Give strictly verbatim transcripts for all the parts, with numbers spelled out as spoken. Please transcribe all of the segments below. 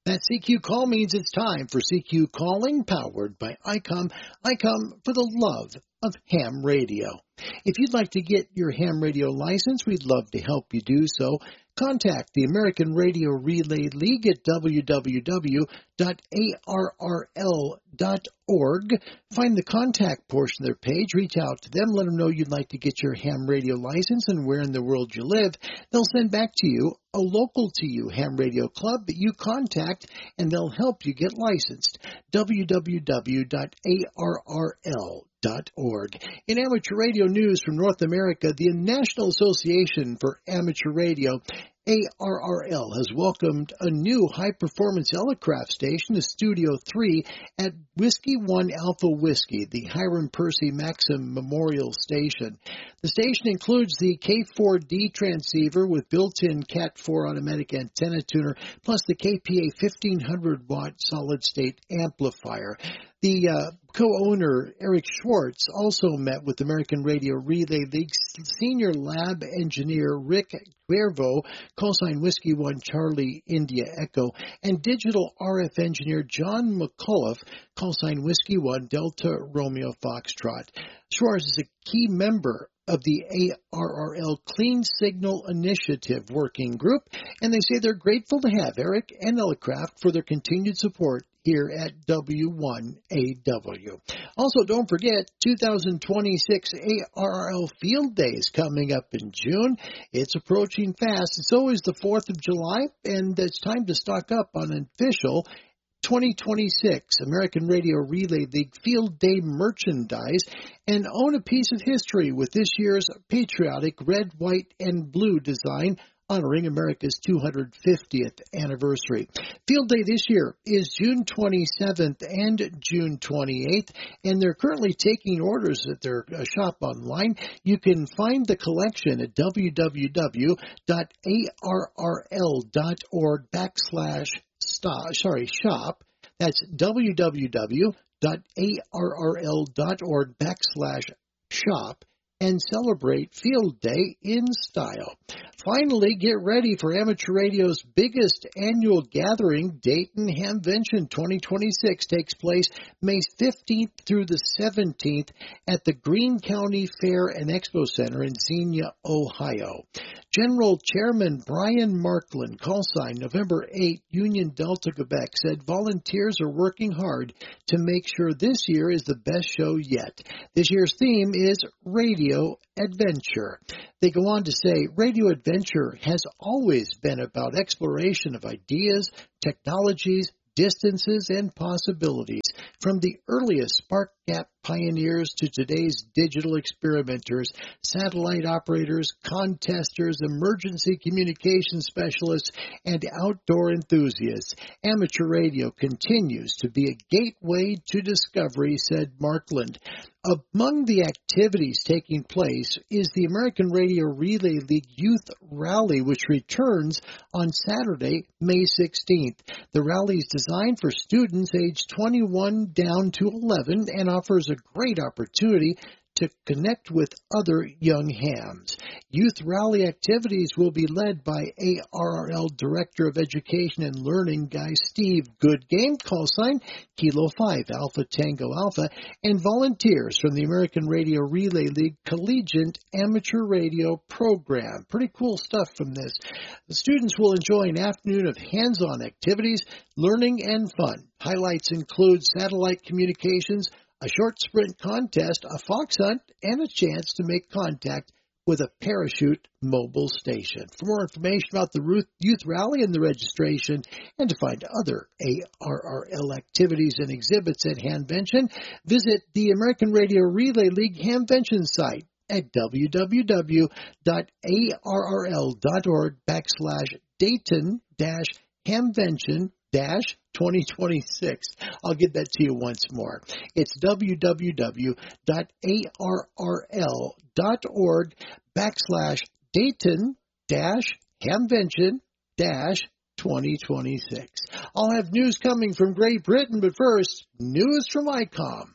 That C Q call means it's time for C Q Calling, powered by ICOM. ICOM for the love of ham radio. If you'd like to get your ham radio license, we'd love to help you do so. Contact the American Radio Relay League at w w w dot a r r l dot org. Find the contact portion of their page, reach out to them, let them know you'd like to get your ham radio license and where in the world you live. They'll send back to you a local to you ham radio club that you contact, and they'll help you get licensed. w w w dot a r r l dot org. In amateur radio news from North America, the National Association for Amateur Radio, A R R L, has welcomed a new high-performance Elecraft station to Studio three at Whiskey one Alpha Whiskey, the Hiram Percy Maxim Memorial Station. The station includes the K four D transceiver with built-in Cat four automatic antenna tuner, plus the K P A fifteen hundred watt solid-state amplifier. The uh, co-owner, Eric Schwartz, also met with American Radio Relay League senior lab engineer Rick Cuervo, callsign Whiskey one Charlie India Echo, and digital R F engineer John McCullough, callsign Whiskey one Delta Romeo Foxtrot. Schwartz is a key member of the A R R L Clean Signal Initiative Working Group, and they say they're grateful to have Eric and Elecraft for their continued support here at W one A W. Also, don't forget, two thousand twenty-six A R R L Field Day is coming up in June. It's approaching fast. It's always the fourth of July, and it's time to stock up on an official twenty twenty-six American Radio Relay League Field Day merchandise and own a piece of history with this year's patriotic red, white, and blue design honoring America's two hundred fiftieth anniversary. Field Day this year is June twenty-seventh and June twenty-eighth, and they're currently taking orders at their uh, shop online. You can find the collection at w w w dot a r r l dot org backslash stop, sorry, shop. That's w w w dot a r r l dot org backslash shop. And celebrate Field Day in style. Finally, get ready for Amateur Radio's biggest annual gathering. Dayton Hamvention twenty twenty-six takes place May fifteenth through the seventeenth at the Greene County Fair and Expo Center in Xenia, Ohio. General Chairman Brian Markland, callsign November eighth, Union Delta, Quebec, said volunteers are working hard to make sure this year is the best show yet. This year's theme is Radio Adventure. They go on to say, Radio Adventure has always been about exploration of ideas, technologies, distances, and possibilities, from the earliest spark gap pioneers to today's digital experimenters, satellite operators, contesters, emergency communication specialists, and outdoor enthusiasts. Amateur radio continues to be a gateway to discovery, said Markland. Among the activities taking place is the American Radio Relay League Youth Rally, which returns on Saturday, May sixteenth. The rally is designed for students aged twenty-one down to eleven and offers a great opportunity to connect with other young hams. Youth rally activities will be led by A R R L Director of Education and Learning, Guy Steve Goodgame, callsign Kilo five Alpha Tango Alpha, and volunteers from the American Radio Relay League Collegiate Amateur Radio Program. Pretty cool stuff from this. The students will enjoy an afternoon of hands-on activities, learning, and fun. Highlights include satellite communications, a short sprint contest, a fox hunt, and a chance to make contact with a parachute mobile station. For more information about the Youth Rally and the registration, and to find other A R R L activities and exhibits at Hamvention, visit the American Radio Relay League Hamvention site at w w w dot a r r l dot org backslash Dayton dash Hamvention dash twenty twenty-six. I'll give that to you once more. It's w w w dot a r r l dot org backslash Dayton dash Hamvention dash twenty twenty-six. I'll have news coming from Great Britain, but first, news from ICOM.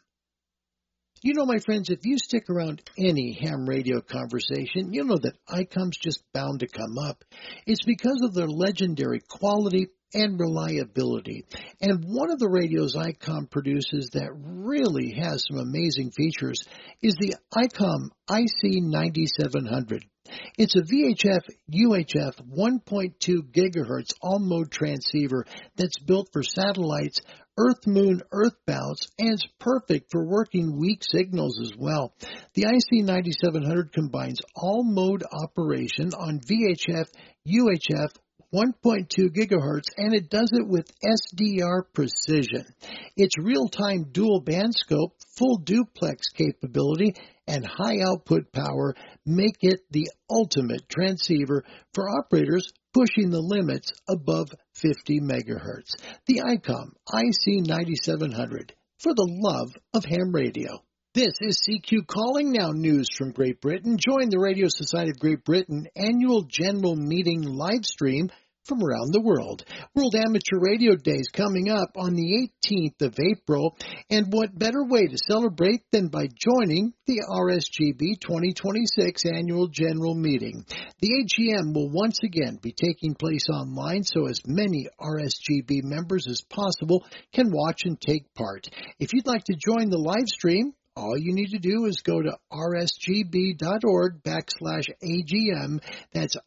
You know, my friends, if you stick around any ham radio conversation, you know that ICOM's just bound to come up. It's because of their legendary quality, and reliability. And one of the radios ICOM produces that really has some amazing features is the ICOM I C ninety-seven hundred. It's a V H F U H F one point two gigahertz all-mode transceiver that's built for satellites, Earth-Moon earthbounds, and it's perfect for working weak signals as well. The I C ninety-seven hundred combines all-mode operation on V H F U H F one point two gigahertz, and it does it with S D R precision. Its real-time dual band scope, full duplex capability, and high output power make it the ultimate transceiver for operators pushing the limits above fifty megahertz. The ICOM I C ninety-seven hundred, for the love of ham radio. This is C Q Calling Now News from Great Britain. Join the Radio Society of Great Britain annual general meeting live stream from around the world. World Amateur Radio Day is coming up on the eighteenth of April, and what better way to celebrate than by joining the R S G B twenty twenty-six Annual General Meeting. The A G M will once again be taking place online, so as many R S G B members as possible can watch and take part. If you'd like to join the live stream, all you need to do is go to rsgb.org backslash AGM. That's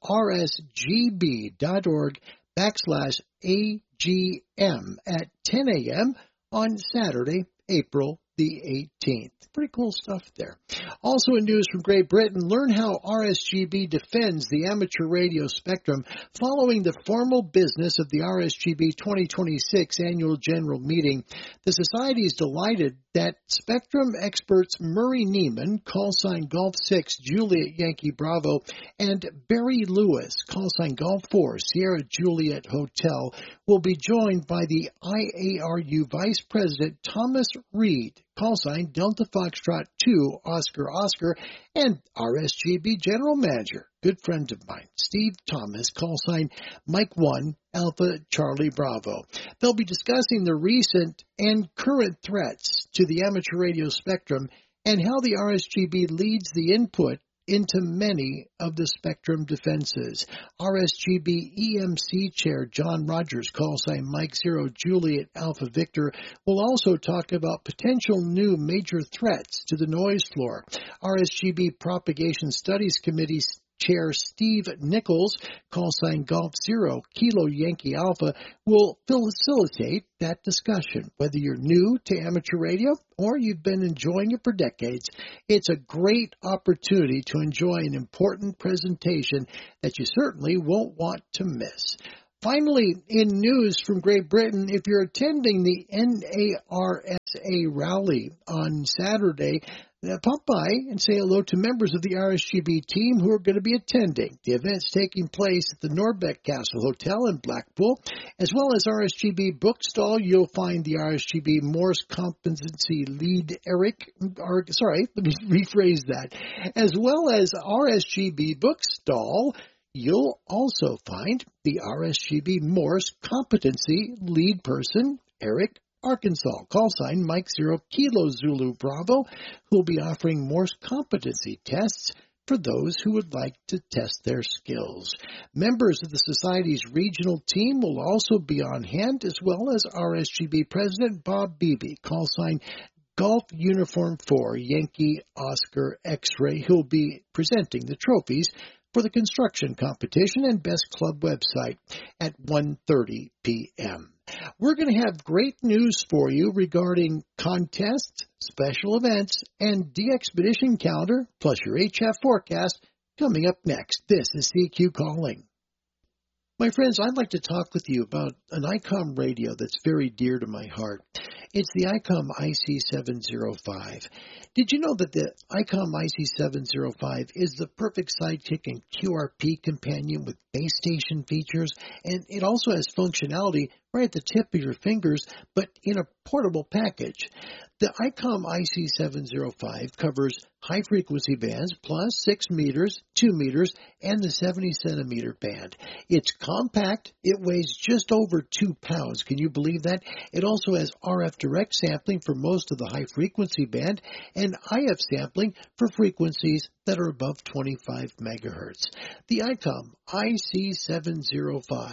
rsgb.org backslash AGM at ten a.m. on Saturday, April the eighteenth. Pretty cool stuff there. Also in news from Great Britain, learn how R S G B defends the amateur radio spectrum following the formal business of the R S G B twenty twenty-six Annual General Meeting. The Society is delighted that spectrum experts Murray Neiman, call sign Golf six, Juliet Yankee Bravo, and Barry Lewis, call sign Golf four, Sierra Juliet Hotel, will be joined by the I A R U Vice President Thomas Reed, call sign Delta Foxtrot two, Oscar Oscar, and R S G B General Manager, good friend of mine, Steve Thomas, call sign Mike one, Alpha Charlie Bravo. They'll be discussing the recent and current threats to the amateur radio spectrum and how the R S G B leads the input into many of the spectrum defenses. R S G B E M C Chair John Rogers, call sign Mike Zero Juliet Alpha Victor, will also talk about potential new major threats to the noise floor. R S G B Propagation Studies Committee Chair Steve Nichols, call sign Golf Zero Kilo Yankee Alpha, will facilitate that discussion. Whether you're new to amateur radio or you've been enjoying it for decades, it's a great opportunity to enjoy an important presentation that you certainly won't want to miss. Finally, in news from Great Britain, if you're attending the N A R S A rally on Saturday, Uh, pop by and say hello to members of the R S G B team who are going to be attending. The event's taking place at the Norbeck Castle Hotel in Blackpool, as well as R S G B Bookstall. You'll find the R S G B Morse Competency Lead Eric, or, sorry, let me rephrase that, as well as R S G B Bookstall. You'll also find the R S G B Morse Competency Lead Person, Eric Arkansas, call sign Mike Zero Kilo Zulu Bravo, who will be offering Morse competency tests for those who would like to test their skills. Members of the Society's regional team will also be on hand, as well as R S G B President Bob Beebe, call sign Golf Uniform four, Yankee Oscar X-Ray, who will be presenting the trophies for the construction competition and Best Club website at one thirty p.m. We're going to have great news for you regarding contests, special events, and de-expedition calendar, plus your H F forecast, coming up next. This is C Q Calling. My friends, I'd like to talk with you about an ICOM radio that's very dear to my heart. It's the ICOM I C seven oh five. Did you know that the ICOM I C seven oh five is the perfect sidekick and Q R P companion with base station features, and it also has functionality right at the tip of your fingers, but in a portable package? The ICOM I C seven oh five covers high-frequency bands plus six meters, two meters, and the seventy centimeter band. It's compact. It weighs just over two pounds. Can you believe that? It also has R F direct sampling for most of the high-frequency band and I F sampling for frequencies that are above twenty-five megahertz. The ICOM I C seven oh five,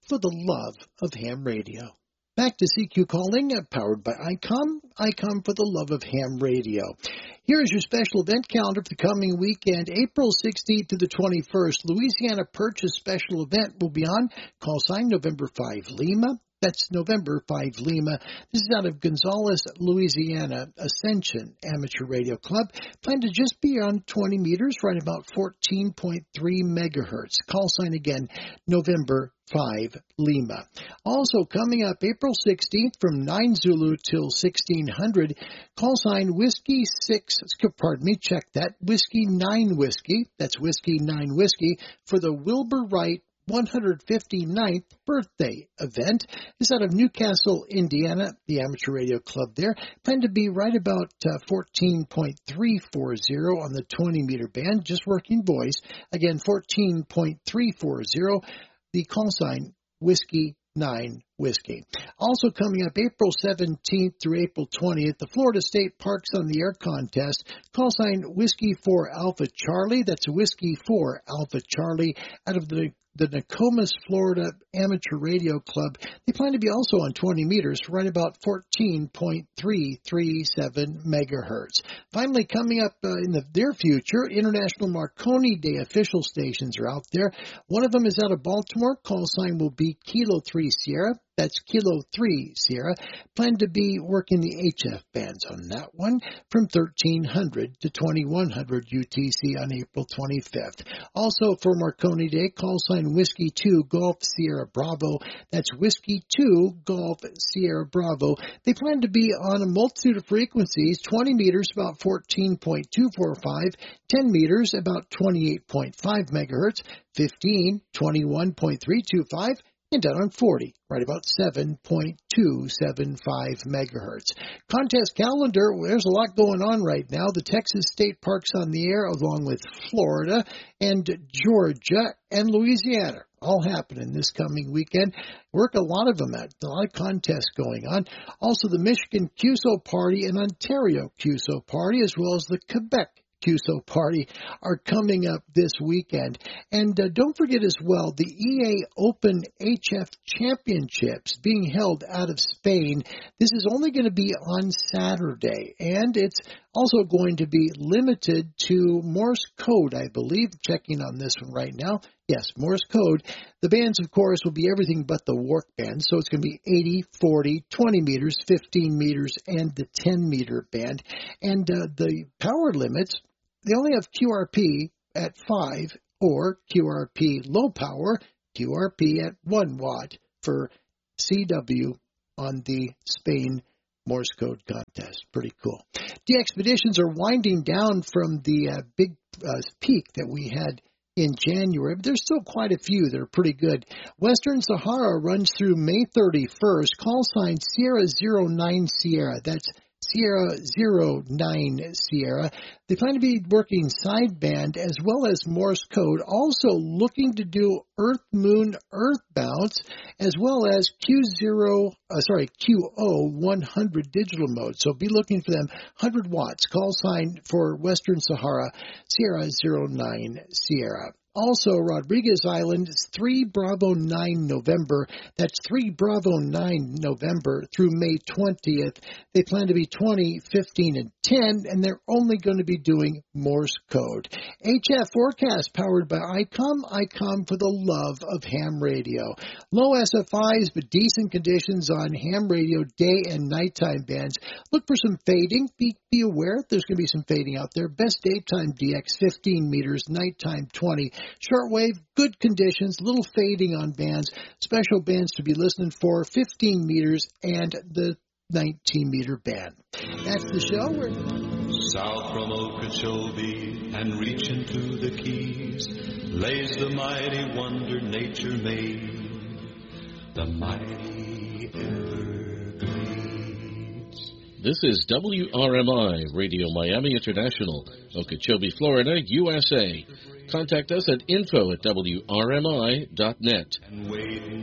for the love of ham radio. Back to C Q Calling, uh, powered by ICOM. ICOM for the love of ham radio. Here is your special event calendar for the coming weekend, April sixteenth to the twenty-first. Louisiana Purchase special event will be on. Call sign November five Lima. That's November five Lima. This is out of Gonzales, Louisiana, Ascension Amateur Radio Club. Plan to just be on twenty meters, right about fourteen point three megahertz. Call sign again, November five Lima. Also coming up April sixteenth from nine Zulu till sixteen hundred, call sign Whiskey six, pardon me, check that, Whiskey nine Whiskey, that's Whiskey nine Whiskey, for the Wilbur Wright one hundred fifty-ninth birthday event. It's out of Newcastle, Indiana, the Amateur Radio Club there. Plan to be right about uh, fourteen point three four zero on the twenty meter band, just working voice. Again, fourteen point three four zero, the call sign Whiskey nine Whiskey. Also coming up April seventeenth through April twentieth, the Florida State Parks on the Air contest. Call sign Whiskey four Alpha Charlie. That's Whiskey four Alpha Charlie out of the the Nokomis, Florida Amateur Radio Club. They plan to be also on twenty meters, right about fourteen point three three seven megahertz. Finally, coming up uh, in the near future, International Marconi Day official stations are out there. One of them is out of Baltimore. Call sign will be Kilo three Sierra. That's Kilo three Sierra. Plan to be working the H F bands on that one from thirteen hundred to twenty-one hundred U T C on April twenty-fifth. Also for Marconi Day, call sign Whiskey two Golf Sierra Bravo. That's Whiskey two Golf Sierra Bravo. They plan to be on a multitude of frequencies, twenty meters, about fourteen point two four five, ten meters, about twenty-eight point five megahertz, fifteen, twenty-one point three two five, and down on forty, right about seven point two seven five megahertz. Contest calendar, there's a lot going on right now. The Texas State Parks on the Air, along with Florida and Georgia and Louisiana, all happening this coming weekend. Work a lot of them out. A lot of contests going on. Also, the Michigan Q S O Party and Ontario Q S O Party, as well as the Quebec Q S O Party, are coming up this weekend. And uh, don't forget as well, the E A Open H F Championships being held out of Spain. This is only going to be on Saturday, and it's also going to be limited to Morse code, I believe. Checking on this one right now. Yes, Morse code. The bands, of course, will be everything but the WARC band. So it's going to be eighty, forty, twenty meters, fifteen meters, and the ten meter band. And uh, the power limits, they only have Q R P at five or Q R P low power, Q R P at one watt for C W on the Spain Morse code contest. Pretty cool. The expeditions are winding down from the uh, big uh, peak that we had in January, but there's still quite a few that are pretty good. Western Sahara runs through May thirty-first. Call sign Sierra zero nine Sierra. That's Sierra zero nine Sierra. They plan to be working sideband as well as Morse code, also looking to do Earth-Moon Earth bounce, as well as Q zero, uh, sorry, Q O one hundred digital mode. So be looking for them. one hundred watts. Call sign for Western Sahara, Sierra zero nine Sierra. Also, Rodriguez Island, three Bravo nine November. That's three Bravo nine November through May twentieth. They plan to be twenty, fifteen, and ten, and they're only going to be doing Morse code. H F forecast powered by ICOM. ICOM for the love of ham radio. Low S F Is, but decent conditions on ham radio day and nighttime bands. Look for some fading. Be, be aware there's going to be some fading out there. Best daytime D X, fifteen meters, nighttime twenty. Shortwave, good conditions, little fading on bands. Special bands to be listening for, fifteen meters and the nineteen meter band. That's the show. We're south from Okeechobee and reaching to the Keys lays the mighty wonder nature made, the mighty Everglades. This is W R M I, Radio Miami International, Okeechobee, Florida, U S A. Contact us at info at W R M I dot net.